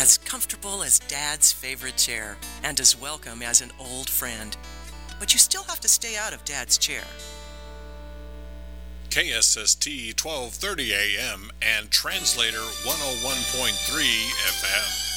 as comfortable as Dad's favorite chair, and as welcome as an old friend. But you still have to stay out of Dad's chair. KSST 1230 AM and Translator 101.3 FM.